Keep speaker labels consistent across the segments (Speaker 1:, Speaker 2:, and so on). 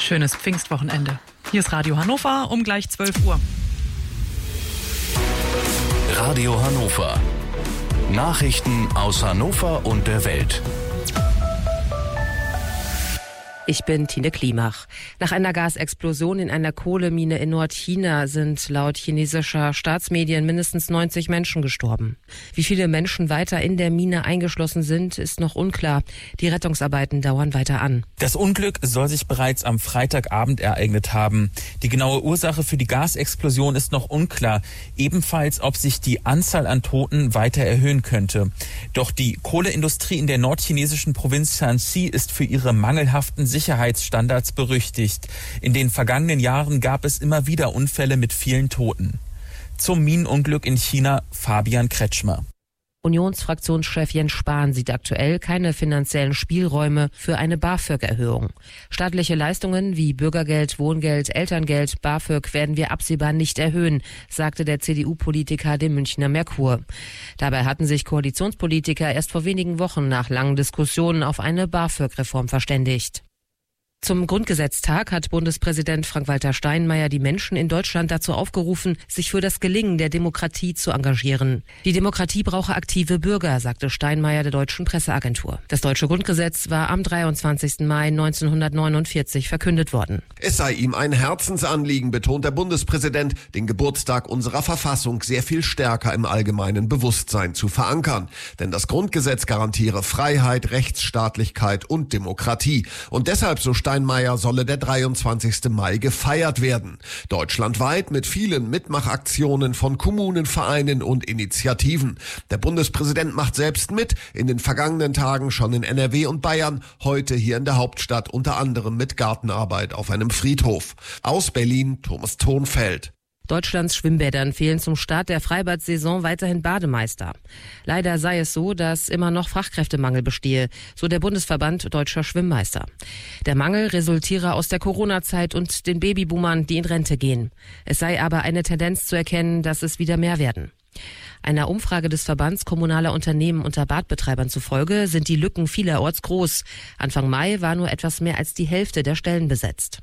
Speaker 1: schönes Pfingstwochenende. Hier ist Radio Hannover um gleich 12 Uhr.
Speaker 2: Radio Hannover. Nachrichten aus Hannover und der Welt.
Speaker 3: Ich bin Tine Klimach. Nach einer Gasexplosion in einer Kohlemine in Nordchina sind laut chinesischer Staatsmedien mindestens 90 Menschen gestorben. Wie viele Menschen weiter in der Mine eingeschlossen sind, ist noch unklar. Die Rettungsarbeiten dauern weiter an.
Speaker 4: Das Unglück soll sich bereits am Freitagabend ereignet haben. Die genaue Ursache für die Gasexplosion ist noch unklar. Ebenfalls, ob sich die Anzahl an Toten weiter erhöhen könnte. Doch die Kohleindustrie in der nordchinesischen Provinz Shanxi ist für ihre mangelhaften Sicherheitsstandards berüchtigt. In den vergangenen Jahren gab es immer wieder Unfälle mit vielen Toten. Zum Minenunglück in China, Fabian Kretschmer.
Speaker 3: Unionsfraktionschef Jens Spahn sieht aktuell keine finanziellen Spielräume für eine BAföG-Erhöhung. Staatliche Leistungen wie Bürgergeld, Wohngeld, Elterngeld, BAföG werden wir absehbar nicht erhöhen, sagte der CDU-Politiker dem Münchner Merkur. Dabei hatten sich Koalitionspolitiker erst vor wenigen Wochen nach langen Diskussionen auf eine BAföG-Reform verständigt. Zum Grundgesetztag hat Bundespräsident Frank-Walter Steinmeier die Menschen in Deutschland dazu aufgerufen, sich für das Gelingen der Demokratie zu engagieren. Die Demokratie brauche aktive Bürger, sagte Steinmeier der Deutschen Presseagentur. Das deutsche Grundgesetz war am 23. Mai 1949 verkündet worden.
Speaker 5: Es sei ihm ein Herzensanliegen, betont der Bundespräsident, den Geburtstag unserer Verfassung sehr viel stärker im allgemeinen Bewusstsein zu verankern. Denn das Grundgesetz garantiere Freiheit, Rechtsstaatlichkeit und Demokratie. Und deshalb, so Steinmeier, solle der 23. Mai gefeiert werden. Deutschlandweit mit vielen Mitmachaktionen von Kommunen, Vereinen und Initiativen. Der Bundespräsident macht selbst mit, in den vergangenen Tagen schon in NRW und Bayern, heute hier in der Hauptstadt unter anderem mit Gartenarbeit auf einem Friedhof. Aus Berlin, Thomas Thonfeld.
Speaker 3: Deutschlands Schwimmbädern fehlen zum Start der Freibad-Saison weiterhin Bademeister. Leider sei es so, dass immer noch Fachkräftemangel bestehe, so der Bundesverband Deutscher Schwimmmeister. Der Mangel resultiere aus der Corona-Zeit und den Babyboomern, die in Rente gehen. Es sei aber eine Tendenz zu erkennen, dass es wieder mehr werden. Einer Umfrage des Verbands kommunaler Unternehmen unter Badbetreibern zufolge sind die Lücken vielerorts groß. Anfang Mai war nur etwas mehr als die Hälfte der Stellen besetzt.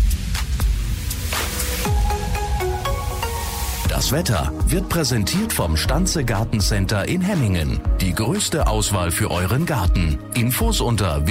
Speaker 2: Das Wetter wird präsentiert vom Stanze Gartencenter in Hemmingen. Die größte Auswahl für euren Garten. Infos unter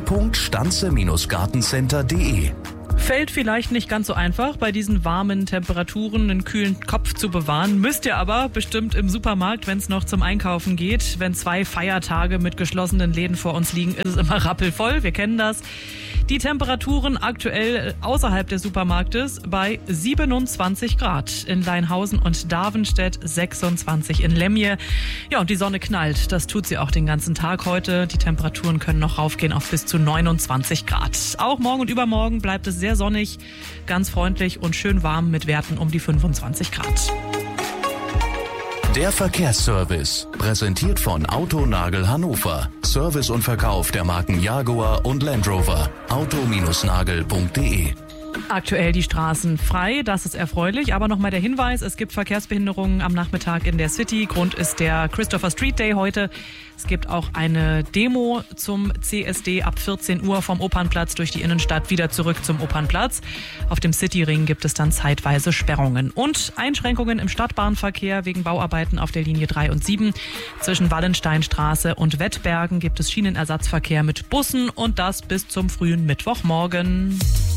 Speaker 2: www.stanze-gartencenter.de.
Speaker 1: Fällt vielleicht nicht ganz so einfach, bei diesen warmen Temperaturen einen kühlen Kopf zu bewahren. Müsst ihr aber bestimmt im Supermarkt, wenn es noch zum Einkaufen geht. Wenn 2 Feiertage mit geschlossenen Läden vor uns liegen, ist es immer rappelvoll. Wir kennen das. Die Temperaturen aktuell außerhalb des Supermarktes bei 27 Grad. In Leinhausen und Davenstedt 26 in Lemje. Ja, und die Sonne knallt. Das tut sie auch den ganzen Tag heute. Die Temperaturen können noch raufgehen auf bis zu 29 Grad. Auch morgen und übermorgen bleibt es sehr sonnig, ganz freundlich und schön warm mit Werten um die 25 Grad.
Speaker 2: Der Verkehrsservice, präsentiert von Autonagel Hannover. Service und Verkauf der Marken Jaguar und Land Rover. auto-nagel.de.
Speaker 1: Aktuell die Straßen frei, das ist erfreulich. Aber nochmal der Hinweis, es gibt Verkehrsbehinderungen am Nachmittag in der City. Grund ist der Christopher Street Day heute. Es gibt auch eine Demo zum CSD ab 14 Uhr vom Opernplatz durch die Innenstadt wieder zurück zum Opernplatz. Auf dem Cityring gibt es dann zeitweise Sperrungen. Und Einschränkungen im Stadtbahnverkehr wegen Bauarbeiten auf der Linie 3 und 7. Zwischen Wallensteinstraße und Wettbergen gibt es Schienenersatzverkehr mit Bussen und das bis zum frühen Mittwochmorgen.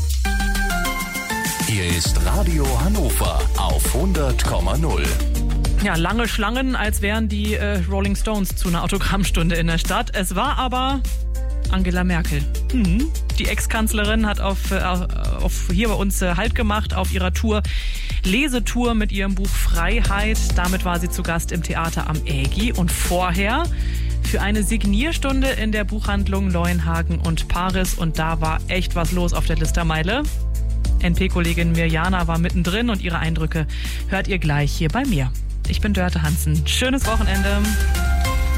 Speaker 2: Hier ist Radio Hannover auf 100,0.
Speaker 1: Ja, lange Schlangen, als wären die Rolling Stones zu einer Autogrammstunde in der Stadt. Es war aber Angela Merkel. Die Ex-Kanzlerin hat auf hier bei uns Halt gemacht auf ihrer Lesetour mit ihrem Buch Freiheit. Damit war sie zu Gast im Theater am Ägi und vorher für eine Signierstunde in der Buchhandlung Leuenhagen und Paris. Und da war echt was los auf der Listermeile. NP-Kollegin Mirjana war mittendrin und ihre Eindrücke hört ihr gleich hier bei mir. Ich bin Dörte Hansen. Schönes Wochenende.